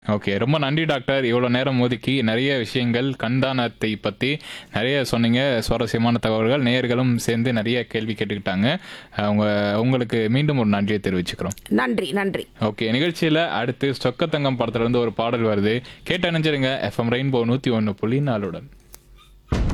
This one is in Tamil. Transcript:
ஓகே. ரொம்ப நன்றி டாக்டர். இவ்வளோ நேரம் ஒதுக்கி நெறைய விஷயங்கள் கண்தானத்தை பத்தி நெறைய சொன்னீங்க. சுவாரஸ்யமான தகவல்கள். நேயர்களும் சேர்ந்து நெறைய கேள்வி கேட்டுக்கிட்டாங்க. அவங்க உங்களுக்கு மீண்டும் ஒரு நன்றியை தெரிவிச்சுக்கிறோம். நன்றி, நன்றி. ஓகே. நிகழ்ச்சியில அடுத்து சொக்கத்தங்கம் படத்துல இருந்து ஒரு பாடல் வருது. கேட்டு அணிஞ்சிருங்க. எஃப்எம் ரெயின்போ 101.4 உடன்.